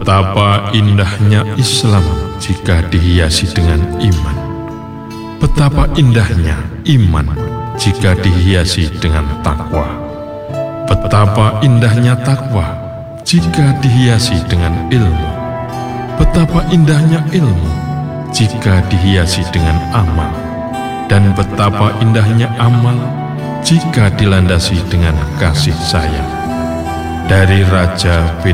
Betapa indahnya Islam jika dihiasi dengan iman. Betapa indahnya iman jika dihiasi dengan takwa. Betapa indahnya takwa jika dihiasi dengan ilmu. Betapa indahnya ilmu jika dihiasi dengan amal. Dan betapa indahnya amal jika dilandasi dengan kasih sayang. Dari Raja bin